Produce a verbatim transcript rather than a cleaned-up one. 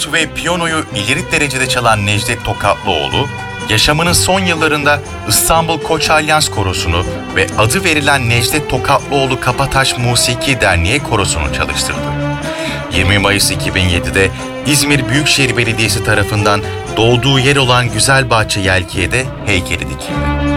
Ut ve piyanoyu ileri derecede çalan Necdet Tokatlıoğlu, yaşamının son yıllarında İstanbul Koç Alyans Korosu'nu ve adı verilen Necdet Tokatlıoğlu Kapataş Musiki Derneği Korosu'nu çalıştırdı. yirmi Mayıs iki bin yedide İzmir Büyükşehir Belediyesi tarafından doğduğu yer olan Güzelbahçe Yelkiye'de heykeli dikildi.